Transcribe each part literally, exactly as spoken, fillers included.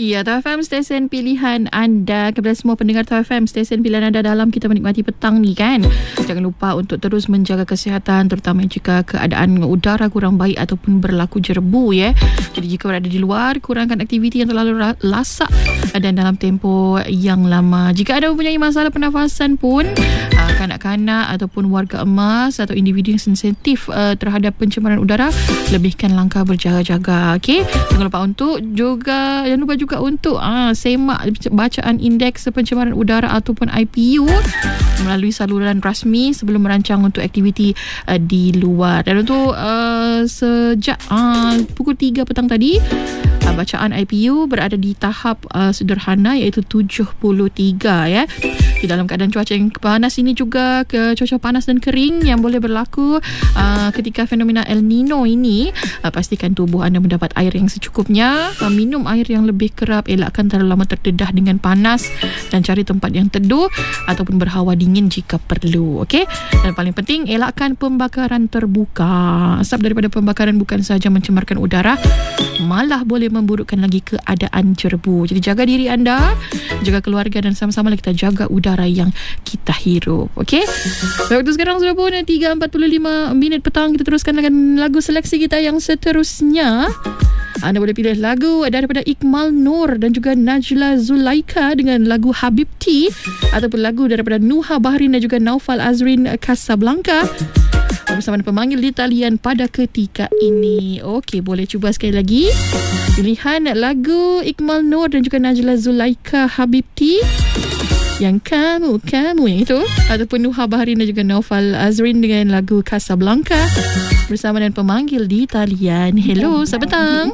Ya, Tau F M stesen pilihan anda. Kepada semua pendengar Tau F M, stesen pilihan anda dalam kita menikmati petang ni kan. Jangan lupa untuk terus menjaga kesihatan, terutama jika keadaan udara kurang baik ataupun berlaku jerbu ya. Jadi jika berada di luar, kurangkan aktiviti yang terlalu lasak dan dalam tempoh yang lama. Jika ada mempunyai masalah pernafasan pun, uh, kanak-kanak ataupun warga emas atau individu yang sensitif uh, terhadap pencemaran udara, lebihkan langkah berjaga-jaga. Okey, jangan lupa untuk juga jangan lupa juga untuk uh, semak bacaan indeks pencemaran udara ataupun I P U melalui saluran rasmi sebelum merancang untuk aktiviti uh, di luar. Dan untuk uh, sejak uh, pukul tiga petang tadi, uh, bacaan I P U berada di tahap uh, sederhana iaitu tujuh puluh tiga ya. Di dalam keadaan cuaca yang panas ini juga, ke cuaca panas dan kering yang boleh berlaku uh, ketika fenomena El Nino ini, uh, pastikan tubuh anda mendapat air yang secukupnya, uh, minum air yang lebih kerap, elakkan terlalu lama terdedah dengan panas dan cari tempat yang teduh ataupun berhawa dingin jika perlu. Okey, dan paling penting, elakkan pembakaran terbuka. Asap daripada pembakaran bukan sahaja mencemarkan udara, malah boleh memburukkan lagi keadaan jerbu. Jadi jaga diri anda, jaga keluarga, dan sama-sama kita jaga udara yang kita hirup. Okey, waktu sekarang sudah pun tiga empat puluh lima minit petang. Kita teruskan dengan lagu seleksi kita yang seterusnya. Anda boleh pilih lagu daripada Iqmal Noor dan juga Najla Zulaika dengan lagu Habibti, ataupun lagu daripada Nuha Bahrin dan juga Naufal Azrin Casablanca bersama pemanggil di talian pada ketika ini. Okey, boleh cuba sekali lagi pilihan lagu Iqmal Noor dan juga Najla Zulaika, Habibti, yang kamu, kamu yang itu, ataupun Nuha Bahrin dan juga Naufal Azrin dengan lagu Casablanca bersama dengan pemanggil di talian. Hello, selamat petang.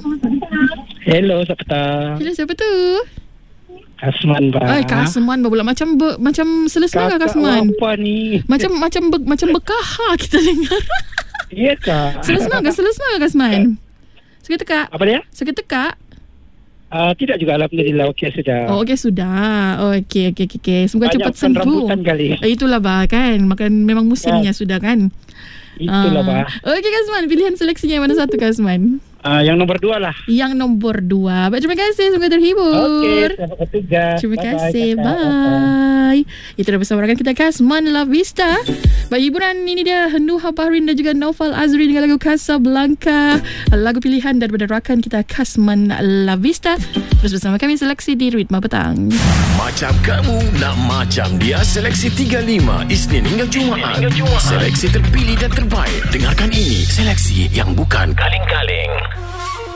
Hello, selamat petang. Hello, siapa tu? Kasman, Pak. Ay, Kasman pula. Macam be, macam selesai ke Kasman? Apa ni? Macam macam be, macam bekaha kita dengar. Iya, Kak. Selesai ke? Selesai ke Kasman? Sakit tekak? Apa dia? Sakit tekak? Uh, tidak juga, alhamdulillah, okey sudah. Oh, okey sudah. Okey, okey, okey. Okay. Semoga banyak cepat sembuh. rambutan kali. Eh, itulah bah kan. Makan memang musimnya ya. Sudah kan. Itulah uh, bah. Okey Kasman, pilihan seleksinya yang mana satu Kasman? Uh, yang nombor dua lah. Yang nombor dua. Baik, terima kasih. Semoga terhibur. Okey, selamat bertugas. Terima bye kasih. Bye. Bye. Itu dah bersama rakan kita Kasman La Vista. Baik, hiburan ini dia Nuha Bahrin dan juga Naufal Azri dengan lagu Casablanca, lagu pilihan daripada rakan kita Kasman La Vista. Terus bersama kami seleksi di Ritma Petang. Macam kamu nak macam dia, seleksi tiga puluh lima Isnin hingga Jumaat. Seleksi terpilih dan terbaik. Dengarkan ini, seleksi yang bukan kaleng-kaleng.